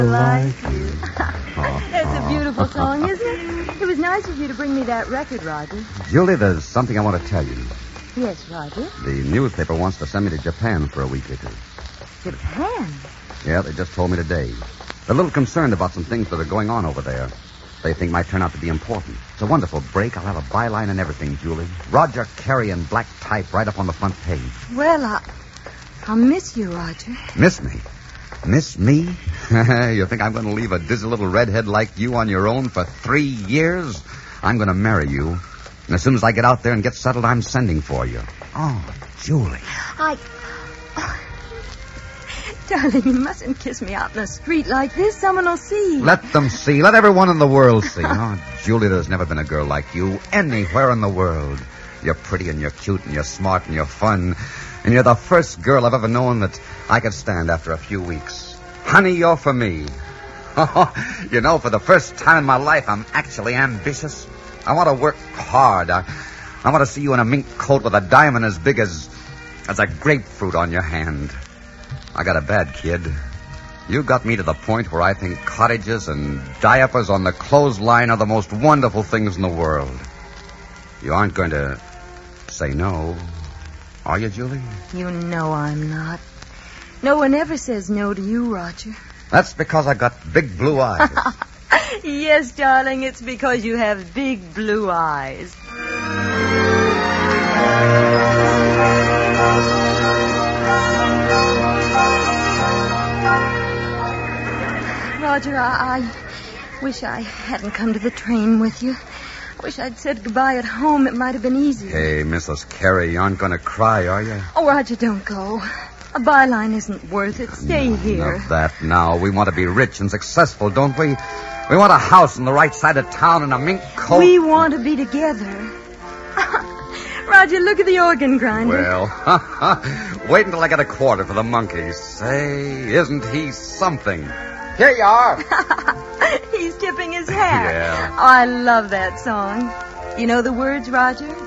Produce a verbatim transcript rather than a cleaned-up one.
like you. Oh. That's a beautiful song, isn't it? It was nice of you to bring me that record, Roger. Julie, there's something I want to tell you. Yes, Roger. The newspaper wants to send me to Japan for a week or two. Japan? Yeah, they just told me today. They're a little concerned about some things that are going on over there. They think might turn out to be important. It's a wonderful break. I'll have a byline and everything, Julie. Roger Carey in black type right up on the front page. Well, I, I'll miss you, Roger. Miss me? Miss me? You think I'm going to leave a dizzy little redhead like you on your own for three years? I'm going to marry you. And as soon as I get out there and get settled, I'm sending for you. Oh, Julie. I... Oh. Darling, you mustn't kiss me out in the street like this. Someone will see. Let them see. Let everyone in the world see. Oh, Julie, there's never been a girl like you anywhere in the world. You're pretty and you're cute and you're smart and you're fun. And you're the first girl I've ever known that I could stand after a few weeks. Honey, you're for me. Oh, you know, for the first time in my life, I'm actually ambitious. I want to work hard. I, I want to see you in a mink coat with a diamond as big as, as a grapefruit on your hand. I got a bad kid. You got me to the point where I think cottages and diapers on the clothesline are the most wonderful things in the world. You aren't going to say no, are you, Julie? You know I'm not. No one ever says no to you, Roger. That's because I got big blue eyes. Yes, darling, it's because you have big blue eyes. Roger, I, I wish I hadn't come to the train with you. I wish I'd said goodbye at home. It might have been easier. Hey, Missus Carey, you aren't going to cry, are you? Oh, Roger, don't go. A byline isn't worth it. Stay no, here. Not that now. We want to be rich and successful, don't we? We want a house on the right side of town and a mink coat. We want to be together. Roger, look at the organ grinder. Well, wait until I get a quarter for the monkey. Say, isn't he something? Here you are. He's tipping his hat. Yeah. Oh, I love that song. You know the words, Roger?